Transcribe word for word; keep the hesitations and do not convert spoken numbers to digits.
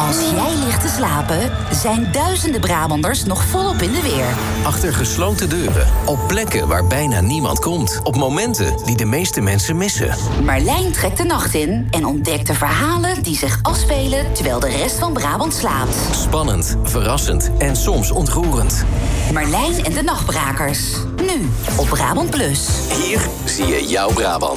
Als jij ligt te slapen, zijn duizenden Brabanders nog volop in de weer. Achter gesloten deuren, op plekken waar bijna niemand komt. Op momenten die de meeste mensen missen. Marlijn trekt de nacht in en ontdekt de verhalen die zich afspelen terwijl de rest van Brabant slaapt. Spannend, verrassend en soms ontroerend. Marlijn en de Nachtbrakers. Nu op Brabant Plus. Hier zie je jouw Brabant.